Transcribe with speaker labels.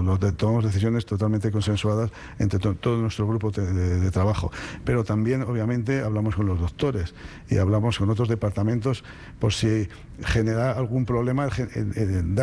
Speaker 1: tomamos decisiones totalmente consensuadas entre todo nuestro grupo de trabajo. Pero también, obviamente, hablamos con los doctores y hablamos con otros departamentos por si genera algún problema,